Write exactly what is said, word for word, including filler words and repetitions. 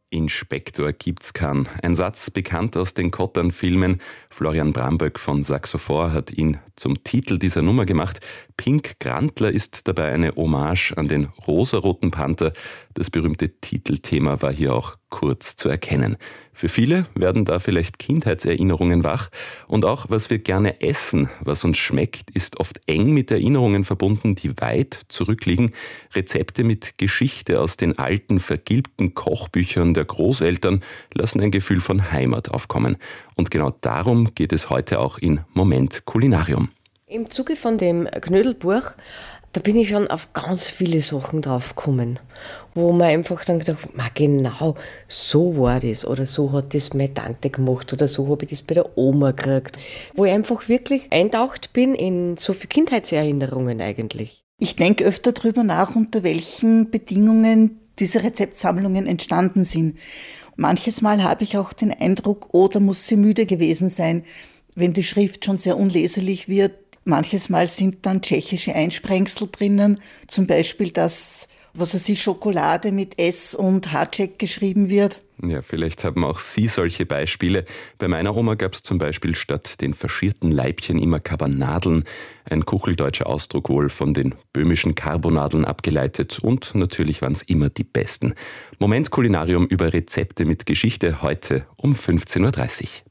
Inspektor gibt's keinen. Ein Satz bekannt aus den Kottern-Filmen. Florian Bramböck von Saxophor hat ihn zum Titel dieser Nummer gemacht. Pink Grantler ist dabei eine Hommage an den rosaroten Panther. Das berühmte Titelthema war hier auch kurz zu erkennen. Für viele werden da vielleicht Kindheitserinnerungen wach. Und auch, was wir gerne essen, was uns schmeckt, ist oft eng mit Erinnerungen verbunden, die weit zurückliegen. Rezepte mit Geschichte aus den alten, vergilbten Kochbüchern der Großeltern lassen ein Gefühl von Heimat aufkommen. Und genau darum geht es heute auch in Moment Kulinarium. Im Zuge von dem Knödelbuch, da bin ich schon auf ganz viele Sachen drauf gekommen, wo man einfach dann gedacht hat, genau, so war das oder so hat das meine Tante gemacht oder so habe ich das bei der Oma gekriegt. Wo ich einfach wirklich eintaucht bin in so viele Kindheitserinnerungen eigentlich. Ich denke öfter darüber nach, unter welchen Bedingungen diese Rezeptsammlungen entstanden sind. Manches Mal habe ich auch den Eindruck, oh, da muss sie müde gewesen sein, wenn die Schrift schon sehr unleserlich wird. Manches Mal sind dann tschechische Einsprengsel drinnen, zum Beispiel das, was weiß ich, Schokolade mit S und Haček geschrieben wird. Ja, vielleicht haben auch Sie solche Beispiele. Bei meiner Oma gab es zum Beispiel statt den faschierten Leibchen immer Kabernadeln, ein kucheldeutscher Ausdruck wohl von den böhmischen Karbonadeln abgeleitet, und natürlich waren es immer die besten. Moment Kulinarium über Rezepte mit Geschichte heute um fünfzehn Uhr dreißig.